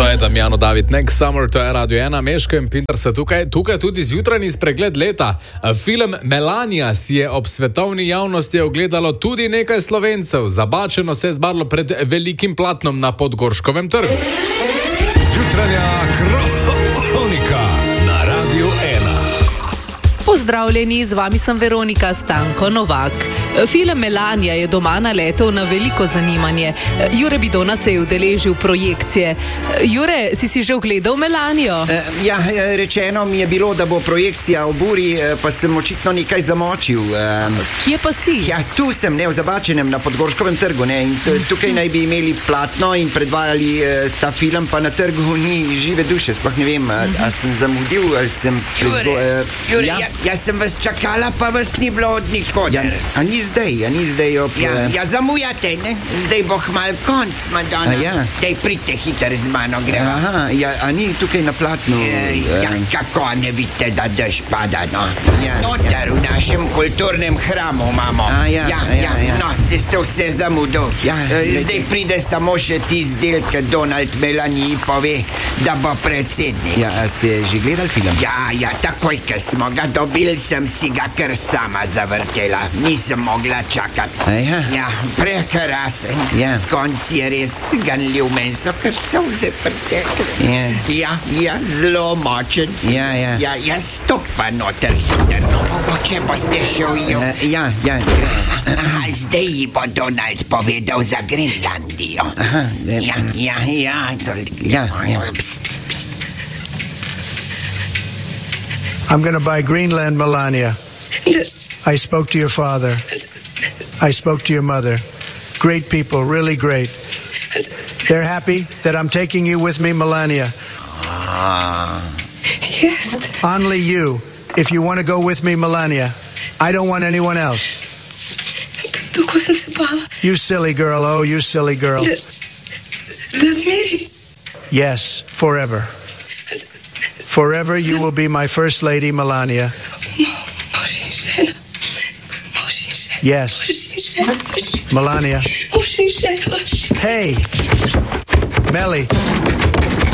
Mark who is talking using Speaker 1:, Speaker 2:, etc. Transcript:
Speaker 1: je Damjano David, Next Summer, to je Radio 1, Meško in Pintar so tukaj. Tukaj tudi zjutrajni spregled leta. Film Melania si je ob svetovni javnosti ogledalo tudi nekaj Slovencev. Zabačeno se je zbarlo pred velikim platnom na Podgorškovem trgu.
Speaker 2: Zjutranja kronika na Radio 1.
Speaker 3: Pozdravljeni, z vami sem Veronika Stanko Novak. Film Melania je doma naletel na veliko zanimanje. Jure Bidona se je udeležil projekcije. Jure, si že ogledal Melanijo?
Speaker 4: Rečeno mi je bilo, da bo projekcija ob uri, pa sem očitno nekaj zamočil.
Speaker 3: Kje pa si?
Speaker 4: Tu sem, v Zabačenem, na Podgorškovem trgu, in tukaj naj bi imeli platno in predvajali ta film, pa na trgu ni žive duše, sploh ne vem, a sem zamudil, ali sem
Speaker 5: Jure, jaz sem vas čakala, pa vas ni bilo od nikoder.
Speaker 4: A ni zdaj ob...
Speaker 5: Zamujate, ne? Zdaj bo hmal konc, Madonna. Daj, pridite hiter z mano, gremo.
Speaker 4: A ni tukaj na platnu?
Speaker 5: Kako ne vidite, da dež pada, no? Noter v našem kulturnem hramu imamo. No, ste vse zamudil. Zdaj pride samo še tisti del, ki Donald Melaniji pove, da bo predsednik.
Speaker 4: A ste že gledali film?
Speaker 5: Takoj, ko smo ga dobili, sem si ga kar sama zavrtela. Nisem mogla čakati. Prekrasen. Konc je res ganljiv, meni so kar solze pretekle. Zelo močen. Stop pa noter hiter, no mogoče boste še ujel. Zdaj ji bo Donald povedal za Grenlandijo.
Speaker 6: I'm going to buy Greenland, Melania. I spoke to your father. I spoke to your mother. Great people, really great. They're happy that I'm taking you with me, Melania.
Speaker 7: Yes.
Speaker 6: Only you, if you want to go with me, Melania. I don't want anyone else. You silly girl, oh, you silly girl.
Speaker 7: That's me.
Speaker 6: Yes, forever. Forever you will be my first lady, Melania. Yes. Melania. Hey, Melly.